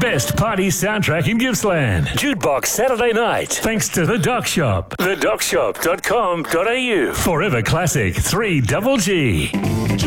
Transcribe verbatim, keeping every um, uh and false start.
best party soundtrack in Gippsland. Jukebox Saturday night. Thanks to The Doc Shop. the doc shop dot com dot a u. Forever Classic three double G.